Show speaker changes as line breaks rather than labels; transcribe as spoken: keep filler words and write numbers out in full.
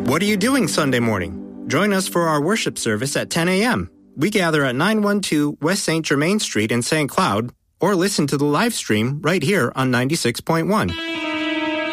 What are you doing Sunday morning? Join us for our worship service at ten a.m. We gather at nine twelve West Saint Germain Street in Saint Cloud, or listen to the live stream right here on ninety-six point one.